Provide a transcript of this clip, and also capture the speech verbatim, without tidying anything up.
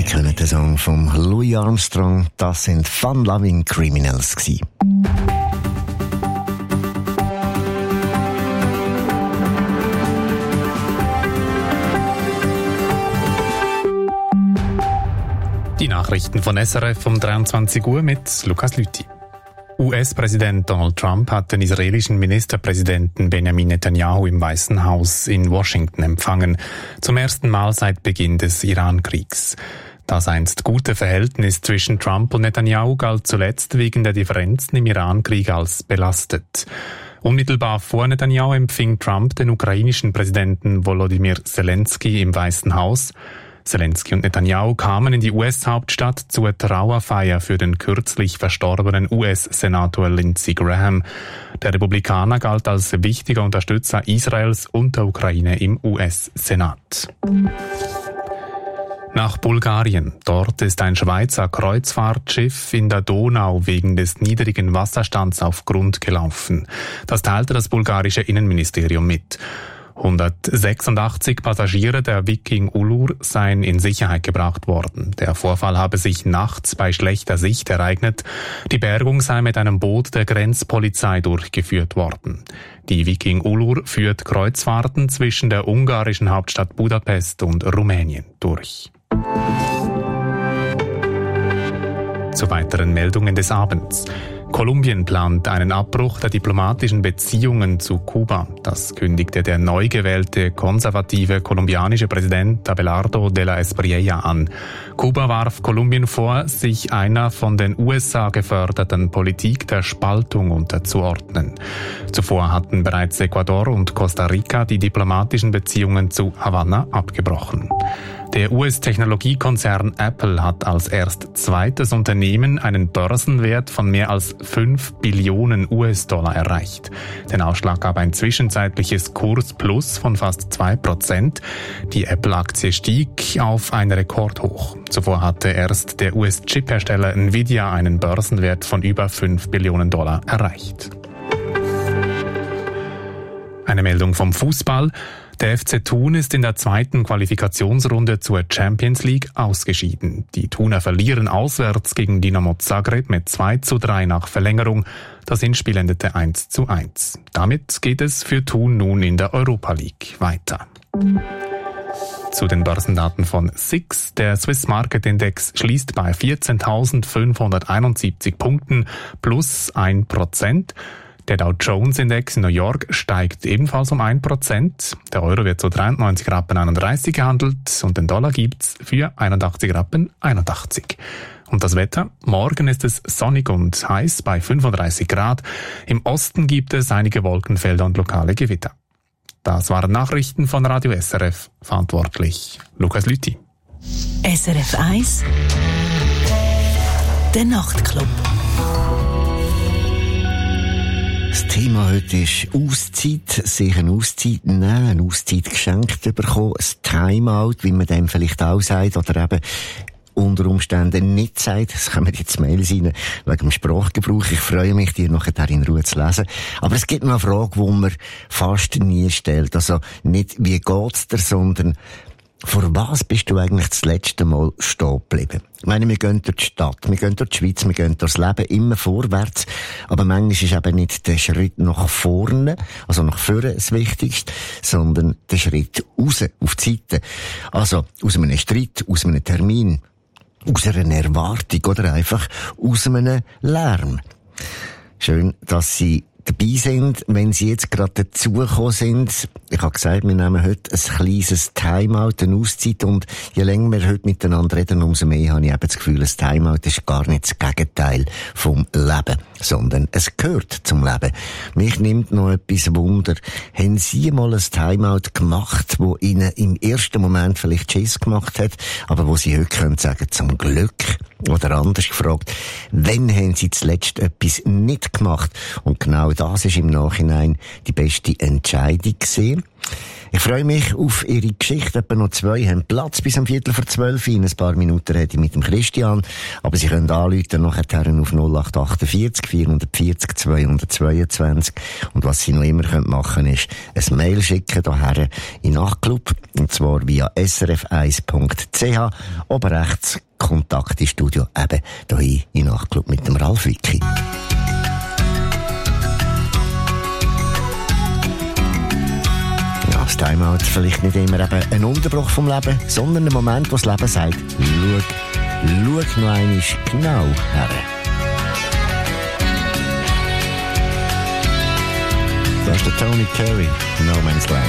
Sie kennen den Song von Louis Armstrong. Das sind Fun Loving Criminals gewesen. Die Nachrichten von S R F um dreiundzwanzig Uhr mit Lukas Lüthi. U S-Präsident Donald Trump hat den israelischen Ministerpräsidenten Benjamin Netanyahu im Weißen Haus in Washington empfangen, zum ersten Mal seit Beginn des Iran-Kriegs. Das einst gute Verhältnis zwischen Trump und Netanyahu galt zuletzt wegen der Differenzen im Iran-Krieg als belastet. Unmittelbar vor Netanyahu empfing Trump den ukrainischen Präsidenten Volodymyr Zelensky im Weißen Haus. Zelensky und Netanyahu kamen in die U S-Hauptstadt zur Trauerfeier für den kürzlich verstorbenen U S-Senator Lindsey Graham. Der Republikaner galt als wichtiger Unterstützer Israels und der Ukraine im U S-Senat. Nach Bulgarien. Dort ist ein Schweizer Kreuzfahrtschiff in der Donau wegen des niedrigen Wasserstands auf Grund gelaufen. Das teilte das bulgarische Innenministerium mit. hundertsechsundachtzig Passagiere der Viking Ulur seien in Sicherheit gebracht worden. Der Vorfall habe sich nachts bei schlechter Sicht ereignet. Die Bergung sei mit einem Boot der Grenzpolizei durchgeführt worden. Die Viking Ulur führt Kreuzfahrten zwischen der ungarischen Hauptstadt Budapest und Rumänien durch. Zu weiteren Meldungen des Abends. Kolumbien plant einen Abbruch der diplomatischen Beziehungen zu Kuba. Das kündigte der neu gewählte konservative kolumbianische Präsident Abelardo de la Espriella an. Kuba warf Kolumbien vor, sich einer von den U S A geförderten Politik der Spaltung unterzuordnen. Zuvor hatten bereits Ecuador und Costa Rica die diplomatischen Beziehungen zu Havanna abgebrochen. Der U S-Technologiekonzern Apple hat als erst zweites Unternehmen einen Börsenwert von mehr als fünf Billionen U S-Dollar erreicht. Den Ausschlag gab ein zwischenzeitliches Kursplus von fast zwei Prozent. Die Apple-Aktie stieg auf ein Rekordhoch. Zuvor hatte erst der U S-Chip-Hersteller Nvidia einen Börsenwert von über fünf Billionen Dollar erreicht. Eine Meldung vom Fußball. Der F C Thun ist in der zweiten Qualifikationsrunde zur Champions League ausgeschieden. Die Thuner verlieren auswärts gegen Dinamo Zagreb mit zwei zu drei nach Verlängerung. Das Hinspiel endete eins zu eins. Damit geht es für Thun nun in der Europa League weiter. Zu den Börsendaten von S I X. Der Swiss Market Index schließt bei vierzehntausendfünfhunderteinundsiebzig Punkten plus ein Prozent. Der Dow Jones Index in New York steigt ebenfalls um ein Prozent. Der Euro wird zu dreiundneunzig Rappen einunddreißig gehandelt und den Dollar gibt's für einundachtzig Rappen einundachtzig. Und das Wetter? Morgen ist es sonnig und heiß bei fünfunddreißig Grad. Im Osten gibt es einige Wolkenfelder und lokale Gewitter. Das waren Nachrichten von Radio S R F. Verantwortlich Lukas Lüthi. S R F eins Der Nachtclub. Das Thema heute ist Auszeit, sich eine Auszeit nehmen, eine Auszeit geschenkt bekommen, ein Timeout, wie man dem vielleicht auch sagt, oder eben unter Umständen nicht sagt. Es kommen jetzt Mails rein wegen dem Sprachgebrauch. Ich freue mich, die nachher in Ruhe zu lesen. Aber es gibt noch eine Frage, die man fast nie stellt. Also nicht, wie geht's dir, sondern vor was bist du eigentlich das letzte Mal stehen geblieben? Ich meine, wir gehen durch die Stadt, wir gehen durch die Schweiz, wir gehen durchs Leben immer vorwärts, aber manchmal ist eben nicht der Schritt nach vorne, also nach vorne das Wichtigste, sondern der Schritt raus, auf die Seite. Also aus einem Streit, aus einem Termin, aus einer Erwartung oder einfach aus einem Lärm. Schön, dass Sie dabei sind, wenn Sie jetzt gerade dazugekommen sind. Ich habe gesagt, wir nehmen heute ein kleines Timeout, eine Auszeit, und je länger wir heute miteinander reden, umso mehr habe ich eben das Gefühl, ein Timeout ist gar nicht das Gegenteil vom Leben, sondern es gehört zum Leben. Mich nimmt noch etwas Wunder. Haben Sie mal ein Timeout gemacht, wo Ihnen im ersten Moment vielleicht Schiss gemacht hat, aber wo Sie heute können sagen, zum Glück? Oder anders gefragt, wann haben Sie zuletzt etwas nicht gemacht? Und genau das ist im Nachhinein die beste Entscheidung gewesen. Ich freue mich auf Ihre Geschichte. Etwa noch zwei haben Platz bis am Viertel vor zwölf. In ein paar Minuten rede ich mit dem Christian. Aber Sie können anrufen nachher auf null acht achtundvierzig vierhundertvierzig zweihundertzweiundzwanzig. Und was Sie noch immer machen können, ist ein Mail schicken hierher in Nachtclub. Und zwar via s r f eins punkt c h. Oben rechts Kontakt ins Studio. Eben hier in Nachtclub mit dem Ralf Wicki. Das Timeout vielleicht nicht immer eben ein Unterbruch vom Leben, sondern ein Moment, wo das Leben sagt, schau, schau noch einmal genau her. Das ist der Tony Carey, No Man's Land.